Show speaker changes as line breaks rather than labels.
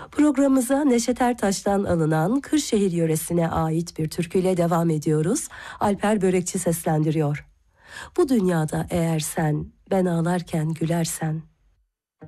Programımıza Neşet Ertaş'tan alınan Kırşehir yöresine ait bir türküyle devam ediyoruz. Alper Börekçi seslendiriyor. Bu dünyada eğer sen ben ağlarken gülersen,